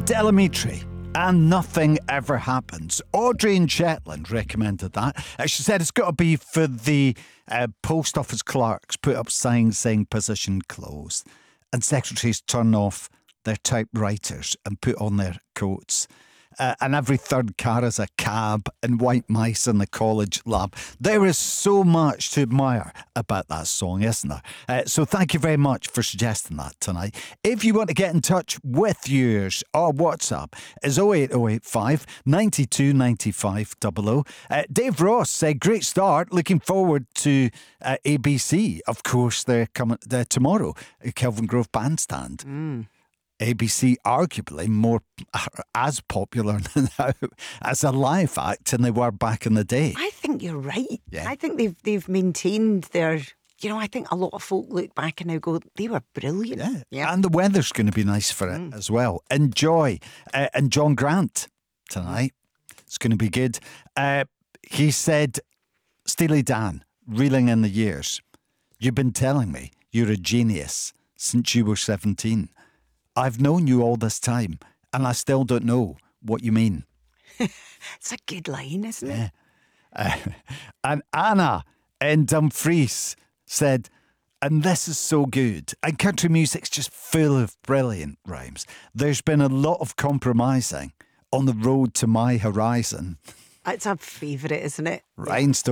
Delamitri. And Nothing Ever Happens. Audrey in Shetland recommended that. She said it's got to be for the post office clerks. Put up signs saying position closed. And secretaries turn off their typewriters and put on their coats. And every third car is a cab and white mice in the college lab. There is so much to admire about that song, isn't there? So thank you very much for suggesting that tonight. If you want to get in touch with yours, our WhatsApp is 08085 92 95 00. Dave Ross said, great start. Looking forward to ABC. Of course, they're coming tomorrow, Kelvin Grove Bandstand. ABC arguably more as popular now as a live act than they were back in the day. I think you're right. Yeah. I think they've maintained their. I think a lot of folk look back and now go, they were brilliant. Yeah. And the weather's going to be nice for it as well. Enjoy. And John Grant tonight. It's going to be good. He said, Steely Dan, reeling in the years. You've been telling me you're a genius since you were 17. I've known you all this time, and I still don't know what you mean. It's a good line, isn't it? And Anna in Dumfries said, and this is so good. And country music's just full of brilliant rhymes. There's been a lot of compromising on the road to my horizon. It's a favourite, isn't it? Rhinestone.